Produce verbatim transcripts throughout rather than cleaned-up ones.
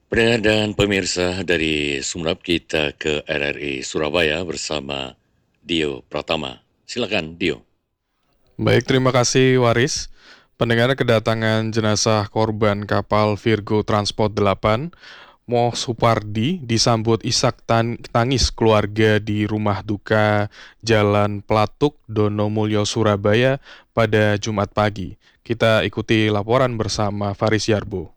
Pendengar dan pemirsa dari Sumeneb kita ke R R I Surabaya bersama Dio Pratama. Silakan Dio. Baik, terima kasih Waris. Pendengar, kedatangan jenazah korban kapal Virgo Transport delapan, Moh Supardi, disambut isak tan- tangis keluarga di rumah duka Jalan Pelatuk, Donomulyo, Surabaya pada Jumat pagi. Kita ikuti laporan bersama Faris Yarbo.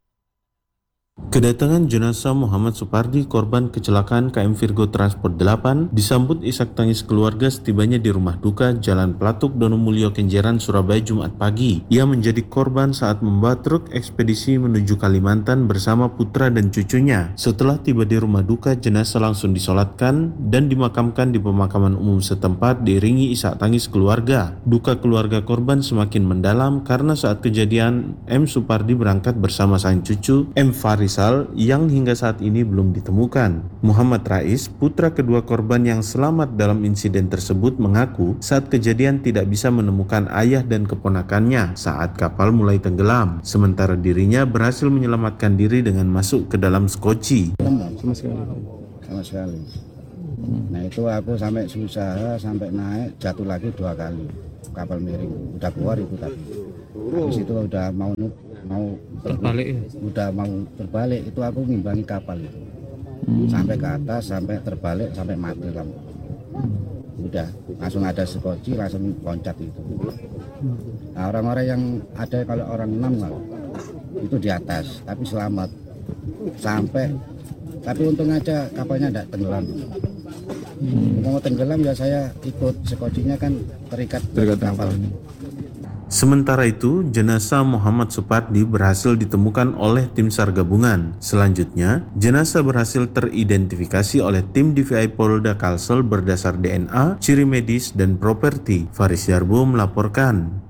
Kedatangan jenazah Muhammad Supardi, korban kecelakaan K M Virgo Transport delapan, disambut isak tangis keluarga setibanya di rumah duka Jalan Pelatuk, Donomulyo, Kenjeran, Surabaya Jumat pagi. Ia menjadi korban saat membawa truk ekspedisi menuju Kalimantan bersama putra dan cucunya. Setelah tiba di rumah duka, jenazah langsung disolatkan dan dimakamkan di pemakaman umum setempat diiringi isak tangis keluarga. Duka keluarga korban semakin mendalam karena saat kejadian M. Supardi berangkat bersama sang cucu M. Farisal yang hingga saat ini belum ditemukan. Muhammad Rais, putra kedua korban yang selamat dalam insiden tersebut, mengaku saat kejadian tidak bisa menemukan ayah dan keponakannya saat kapal mulai tenggelam, sementara dirinya berhasil menyelamatkan diri dengan masuk ke dalam skoci. Sama sekali. Sama sekali. Nah itu aku sampai susah, sampai naik, jatuh lagi dua kali. Kapal miring, udah keluar itu tadi. Habis itu udah mau mau terbalik ya? Udah mau terbalik, itu aku ngimbangi kapal itu. Sampai ke atas, sampai terbalik, sampai mati lampu. Udah, langsung ada skoci, langsung loncat itu. Nah orang-orang yang ada, kalau orang enam kalau itu di atas, tapi selamat. Sampai, tapi untung aja kapalnya tidak tenggelam. Hmm. Mau tenggelam ya saya ikut, skocinya kan terikat terikat kapal. Sementara itu, jenazah Muhammad Supardi berhasil ditemukan oleh tim SAR gabungan. Selanjutnya, jenazah berhasil teridentifikasi oleh tim D V I Polda Kalsel berdasar D N A, ciri medis, dan properti. Faris Yarbo melaporkan.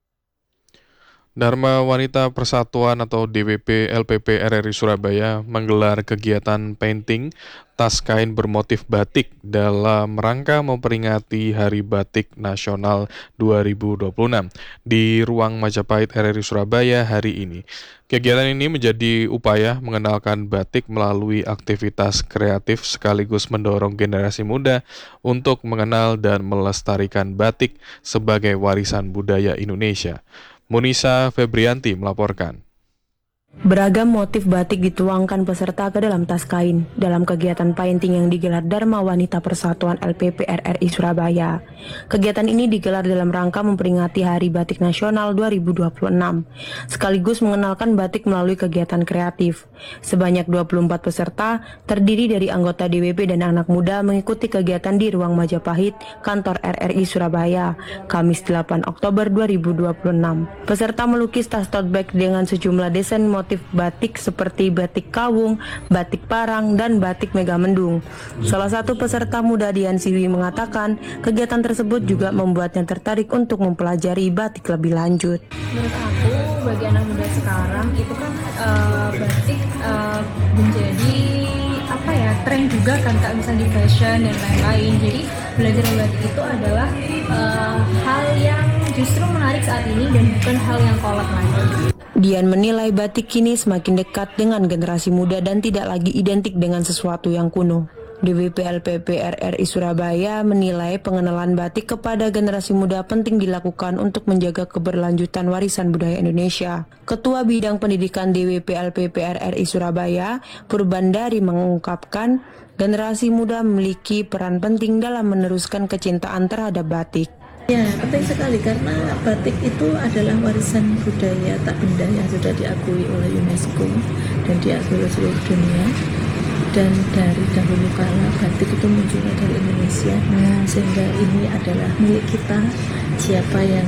Dharma Wanita Persatuan atau D W P L P P R R I Surabaya menggelar kegiatan painting tas kain bermotif batik dalam rangka memperingati Hari Batik Nasional dua ribu dua puluh enam di Ruang Majapahit R R I Surabaya hari ini. Kegiatan ini menjadi upaya mengenalkan batik melalui aktivitas kreatif sekaligus mendorong generasi muda untuk mengenal dan melestarikan batik sebagai warisan budaya Indonesia. Munisa Febrianti melaporkan. Beragam motif batik dituangkan peserta ke dalam tas kain dalam kegiatan painting yang digelar Dharma Wanita Persatuan L P P R R I Surabaya. Kegiatan ini digelar dalam rangka memperingati Hari Batik Nasional dua ribu dua puluh enam, sekaligus mengenalkan batik melalui kegiatan kreatif. Sebanyak dua puluh empat peserta terdiri dari anggota D W P dan anak muda mengikuti kegiatan di Ruang Majapahit, kantor R R I Surabaya, Kamis delapan Oktober dua ribu dua puluh enam. Peserta melukis tas tote bag dengan sejumlah desain motif batik seperti batik kawung, batik parang, dan batik megamendung. Salah satu peserta muda Dian Siwi mengatakan kegiatan tersebut juga membuatnya tertarik untuk mempelajari batik lebih lanjut. Menurut aku, bagi anak muda sekarang itu kan uh, batik uh, menjadi apa ya, tren juga kan kak, misalnya di fashion dan lain-lain. Jadi belajar batik itu adalah uh, hal yang justru menarik saat ini dan bukan hal yang kolot lagi. Dian menilai batik kini semakin dekat dengan generasi muda dan tidak lagi identik dengan sesuatu yang kuno. D W P L P P R R I Surabaya menilai pengenalan batik kepada generasi muda penting dilakukan untuk menjaga keberlanjutan warisan budaya Indonesia. Ketua Bidang Pendidikan D W P L P P R R I Surabaya, Purbandari, mengungkapkan generasi muda memiliki peran penting dalam meneruskan kecintaan terhadap batik. Ya, penting sekali karena batik itu adalah warisan budaya tak benda yang sudah diakui oleh UNESCO dan diakui oleh seluruh dunia. Dan dari dahulu kala batik itu munculnya dari Indonesia, sehingga ini adalah milik kita. Siapa yang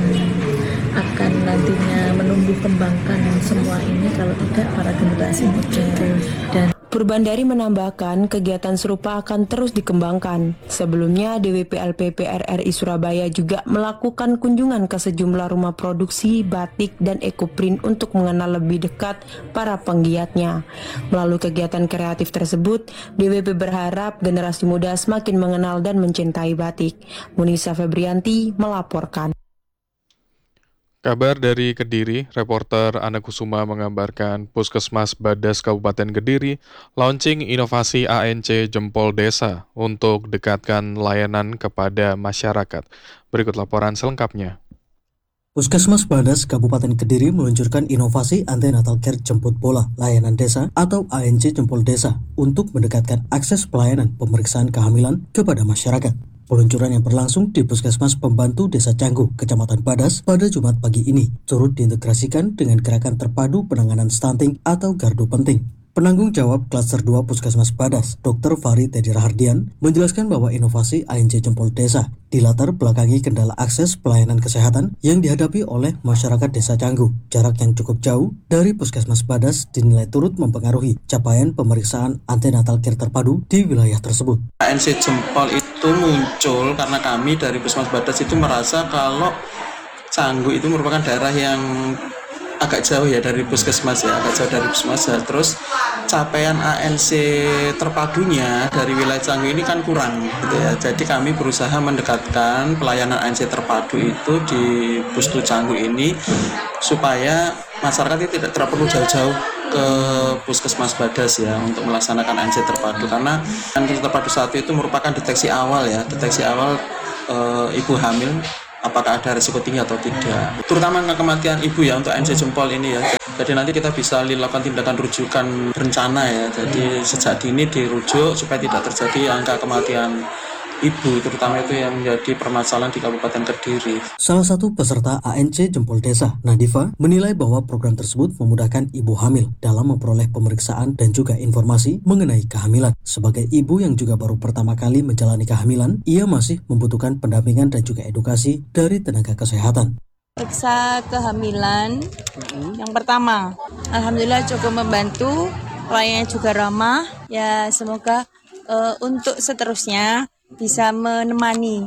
akan nantinya menumbuh kembangkan semua ini kalau tidak para generasi muda. Dan Purbandari menambahkan kegiatan serupa akan terus dikembangkan. Sebelumnya D W P L P P R R I Surabaya juga melakukan kunjungan ke sejumlah rumah produksi batik dan ekoprint untuk mengenal lebih dekat para penggiatnya. Melalui kegiatan kreatif tersebut, D W P berharap generasi muda semakin mengenal dan mencintai batik. Munisa Febrianti melaporkan. Kabar dari Kediri, reporter Ana Kusuma mengabarkan Puskesmas Badas Kabupaten Kediri launching inovasi A N C Jempol Desa untuk dekatkan layanan kepada masyarakat. Berikut laporan selengkapnya. Puskesmas Badas Kabupaten Kediri meluncurkan inovasi antenatal care jemput bola layanan desa atau A N C Jempol Desa untuk mendekatkan akses pelayanan pemeriksaan kehamilan kepada masyarakat. Peluncuran yang berlangsung di Puskesmas Pembantu Desa Canggu, Kecamatan Badas pada Jumat pagi ini turut diintegrasikan dengan gerakan terpadu penanganan stunting atau gardu penting. Penanggung jawab Klaster dua Puskesmas Badas, Dokter Fari Tedi Rahardian, menjelaskan bahwa inovasi A N C Jempol Desa dilatar belakangi kendala akses pelayanan kesehatan yang dihadapi oleh masyarakat Desa Canggu. Jarak yang cukup jauh dari Puskesmas Badas dinilai turut mempengaruhi capaian pemeriksaan antenatal care terpadu di wilayah tersebut. A N C Jempol itu muncul karena kami dari Puskesmas Badas itu merasa kalau Canggu itu merupakan daerah yang agak jauh ya dari puskesmas ya, agak jauh dari puskesmas ya. Terus capaian A N C terpadunya dari wilayah Canggu ini kan kurang gitu ya. Jadi kami berusaha mendekatkan pelayanan A N C terpadu itu di Pusku Canggu ini supaya masyarakat itu tidak perlu jauh-jauh ke Puskesmas Badas ya untuk melaksanakan A N C terpadu, karena A N C terpadu satu itu merupakan deteksi awal ya, deteksi awal e, ibu hamil apakah ada risiko tinggi atau tidak, terutama kematian ibu ya untuk A N C Jempol ini ya. Jadi nanti kita bisa dilakukan tindakan rujukan berencana ya, jadi sejak dini dirujuk supaya tidak terjadi angka kematian ibu, terutama itu yang menjadi permasalahan di Kabupaten Kediri. Salah satu peserta A N C Jempol Desa, Nadifa, menilai bahwa program tersebut memudahkan ibu hamil dalam memperoleh pemeriksaan dan juga informasi mengenai kehamilan. Sebagai ibu yang juga baru pertama kali menjalani kehamilan, ia masih membutuhkan pendampingan dan juga edukasi dari tenaga kesehatan. Periksa kehamilan yang pertama, alhamdulillah cukup membantu, pelayanannya juga ramah. Ya semoga uh, untuk seterusnya bisa menemani,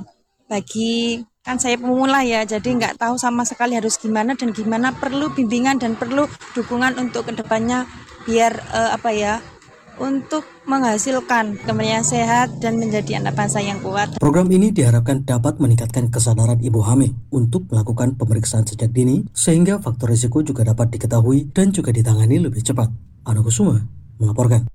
bagi kan saya pemula ya, jadi nggak tahu sama sekali harus gimana dan gimana, perlu bimbingan dan perlu dukungan untuk kedepannya biar uh, apa ya untuk menghasilkan kemudian sehat dan menjadi anak bangsa yang kuat. Program ini diharapkan dapat meningkatkan kesadaran ibu hamil untuk melakukan pemeriksaan sejak dini sehingga faktor risiko juga dapat diketahui dan juga ditangani lebih cepat. Ana Kusuma melaporkan.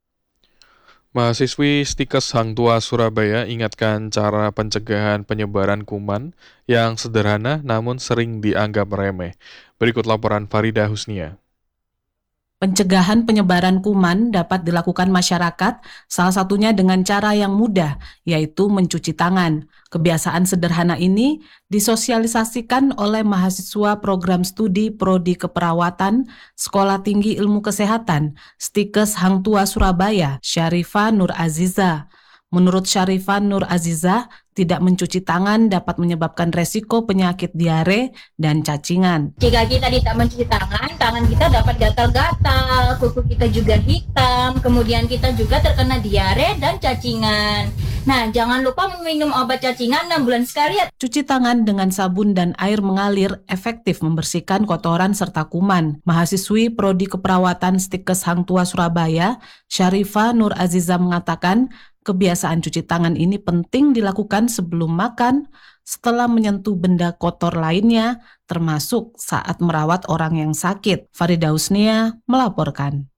Mahasiswi Stikes Hang Tua Surabaya ingatkan cara pencegahan penyebaran kuman yang sederhana namun sering dianggap remeh. Berikut laporan Farida Husnia. Pencegahan penyebaran kuman dapat dilakukan masyarakat, salah satunya dengan cara yang mudah, yaitu mencuci tangan. Kebiasaan sederhana ini disosialisasikan oleh mahasiswa program studi Prodi Keperawatan Sekolah Tinggi Ilmu Kesehatan Stikes Hang Tua Surabaya, Syarifah Nur Aziza. Menurut Syarifah Nur Aziza, tidak mencuci tangan dapat menyebabkan resiko penyakit diare dan cacingan. Jika kita tidak mencuci tangan, tangan kita dapat gatal-gatal, kuku kita juga hitam, kemudian kita juga terkena diare dan cacingan. Nah, jangan lupa meminum obat cacingan enam bulan sekali ya. Cuci tangan dengan sabun dan air mengalir efektif membersihkan kotoran serta kuman. Mahasiswi Prodi Keperawatan Stikes Hang Tua Surabaya, Syarifah Nur Aziza mengatakan, kebiasaan cuci tangan ini penting dilakukan sebelum makan, setelah menyentuh benda kotor lainnya, termasuk saat merawat orang yang sakit. Farida Husnia melaporkan.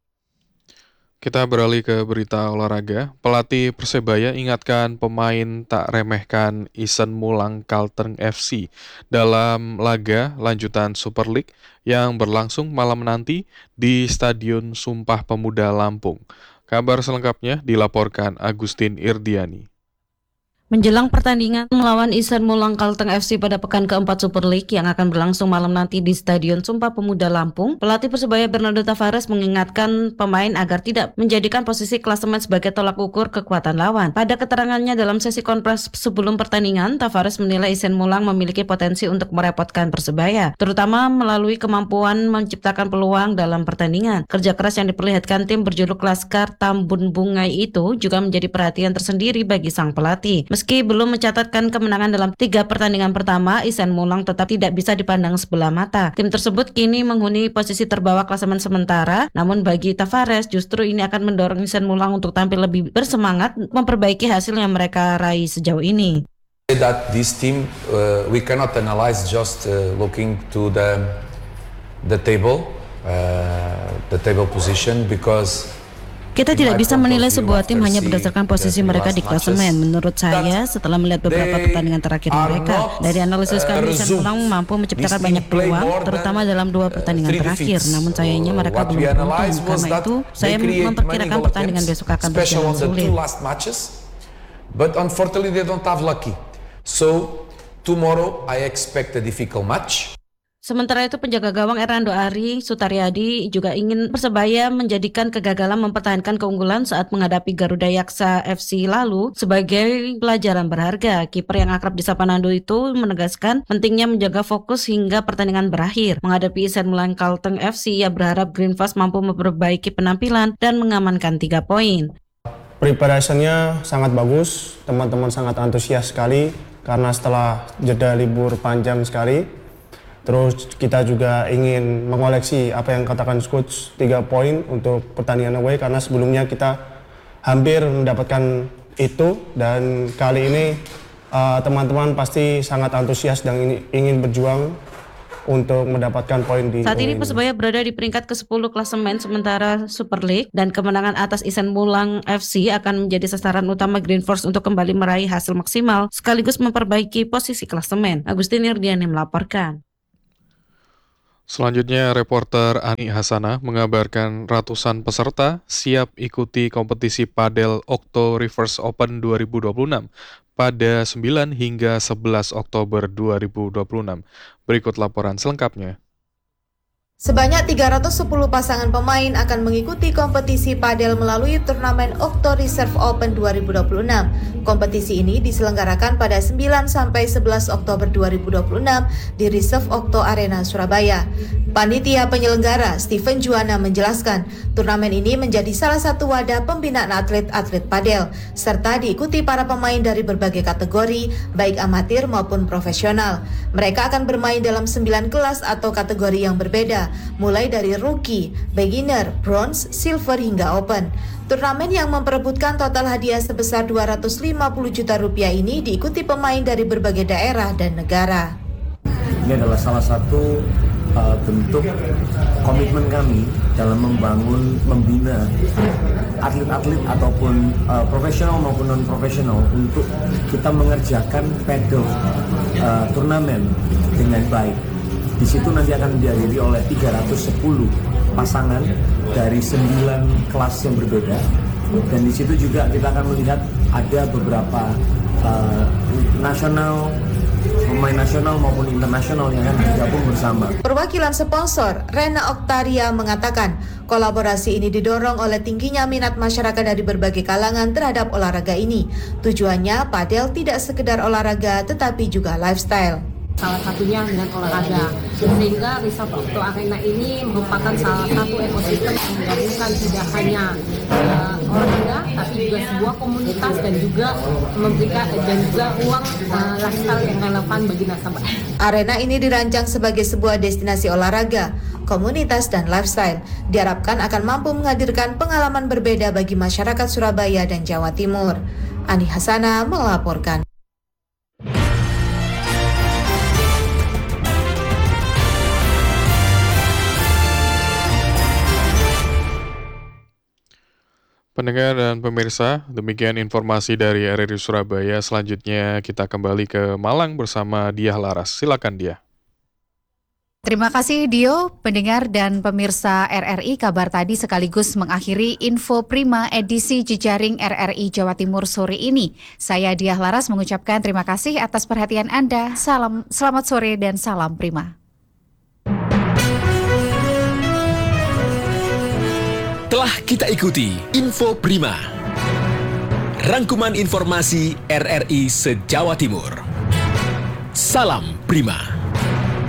Kita beralih ke berita olahraga. Pelatih Persebaya ingatkan pemain tak remehkan Isen Mulang Kalteng F C dalam laga lanjutan Super League yang berlangsung malam nanti di Stadion Sumpah Pemuda Lampung. Kabar selengkapnya dilaporkan Agustin Irdiani. Menjelang pertandingan melawan Isen Mulang Kalteng F C pada pekan keempat Super League yang akan berlangsung malam nanti di Stadion Sumpah Pemuda Lampung, pelatih Persebaya Bernardo Tavares mengingatkan pemain agar tidak menjadikan posisi klasemen sebagai tolak ukur kekuatan lawan. Pada keterangannya dalam sesi konferensi sebelum pertandingan, Tavares menilai Isen Mulang memiliki potensi untuk merepotkan Persebaya, terutama melalui kemampuan menciptakan peluang dalam pertandingan. Kerja keras yang diperlihatkan tim berjuluk Laskar Tambun Bungai itu juga menjadi perhatian tersendiri bagi sang pelatih. Meski belum mencatatkan kemenangan dalam tiga pertandingan pertama, Isen Mulang tetap tidak bisa dipandang sebelah mata. Tim tersebut kini menghuni posisi terbawah klasemen sementara, namun bagi Tavares justru ini akan mendorong Isen Mulang untuk tampil lebih bersemangat memperbaiki hasil yang mereka raih sejauh ini. That this team, uh, we cannot analyze just uh, looking to the the table, uh, the table position, because kita tidak bisa menilai sebuah tim hanya berdasarkan posisi mereka di klasemen. Menurut saya, setelah melihat beberapa pertandingan terakhir mereka, dari analisis kami, Ihsan Mulang mampu menciptakan banyak peluang, terutama dalam dua pertandingan terakhir. Namun sayangnya mereka belum beruntung. Karena itu, saya memperkirakan pertandingan besok akan berjalan sulit. But unfortunately, they don't have lucky. So tomorrow I expect a difficult match. Sementara itu penjaga gawang Hernando Ari Sutaryadi juga ingin Persebaya menjadikan kegagalan mempertahankan keunggulan saat menghadapi Garuda Yaksa F C lalu sebagai pelajaran berharga. Kiper yang akrab disapa Nando itu menegaskan pentingnya menjaga fokus hingga pertandingan berakhir. Menghadapi Ihsan Mulang Kalteng F C, ia berharap Green Fast mampu memperbaiki penampilan dan mengamankan tiga poin. Preparationnya sangat bagus, teman-teman sangat antusias sekali karena setelah jeda libur panjang sekali. Terus kita juga ingin mengoleksi apa yang katakan coach, tiga poin untuk pertandingan away karena sebelumnya kita hampir mendapatkan itu, dan kali ini uh, teman-teman pasti sangat antusias dan ini, ingin berjuang untuk mendapatkan poin di saat ini. Persebaya berada di peringkat ke sepuluh klasemen sementara Super League, dan kemenangan atas Ihsan Mulang F C akan menjadi sasaran utama Green Force untuk kembali meraih hasil maksimal sekaligus memperbaiki posisi klasemen. Agustin Irdiani melaporkan. Selanjutnya, reporter Ani Hasanah mengabarkan ratusan peserta siap ikuti kompetisi padel Okto Reverse Open dua ribu dua puluh enam pada sembilan hingga sebelas Oktober dua ribu dua puluh enam. Berikut laporan selengkapnya. Sebanyak tiga ratus sepuluh pasangan pemain akan mengikuti kompetisi padel melalui turnamen Okto Reserve Open dua ribu dua puluh enam. Kompetisi ini diselenggarakan pada sembilan sampai sebelas Oktober dua ribu dua puluh enam di Reserve Okto Arena Surabaya. Panitia penyelenggara Steven Juwana menjelaskan, turnamen ini menjadi salah satu wadah pembinaan atlet-atlet padel, serta diikuti para pemain dari berbagai kategori, baik amatir maupun profesional. Mereka akan bermain dalam sembilan kelas atau kategori yang berbeda, mulai dari rookie, beginner, bronze, silver hingga open. Turnamen yang memperebutkan total hadiah sebesar dua ratus lima puluh juta rupiah ini diikuti pemain dari berbagai daerah dan negara. Ini adalah salah satu uh, bentuk komitmen kami dalam membangun, membina atlet-atlet ataupun uh, profesional maupun non-profesional untuk kita mengerjakan padel uh, turnamen dengan baik. Di situ nanti akan dihadiri oleh tiga ratus sepuluh pasangan dari sembilan kelas yang berbeda, dan di situ juga kita akan melihat ada beberapa uh, nasional, pemain nasional maupun internasional yang akan bergabung bersama. Perwakilan sponsor Rena Oktaria mengatakan kolaborasi ini didorong oleh tingginya minat masyarakat dari berbagai kalangan terhadap olahraga ini. Tujuannya padel tidak sekedar olahraga tetapi juga lifestyle. Salah satunya dengan olahraga, sehingga Reserve Okto Arena ini merupakan salah satu ekosistem yang menggabungkan tidak hanya uh, olahraga, tapi juga sebuah komunitas dan juga memberikan dan juga ruang uh, lifestyle yang relevan bagi nasabah. Arena ini dirancang sebagai sebuah destinasi olahraga, komunitas dan lifestyle. Diharapkan akan mampu menghadirkan pengalaman berbeda bagi masyarakat Surabaya dan Jawa Timur. Ani Hasanah melaporkan. Pendengar dan pemirsa, demikian informasi dari R R I Surabaya. Selanjutnya kita kembali ke Malang bersama Diah Laras. Silakan Diah. Terima kasih Dio, pendengar dan pemirsa R R I. Kabar tadi sekaligus mengakhiri Info Prima edisi Jejaring R R I Jawa Timur sore ini. Saya Diah Laras mengucapkan terima kasih atas perhatian Anda. Salam, selamat sore dan salam Prima. Telah kita ikuti Info Prima, rangkuman informasi R R I se-Jawa Timur. Salam Prima.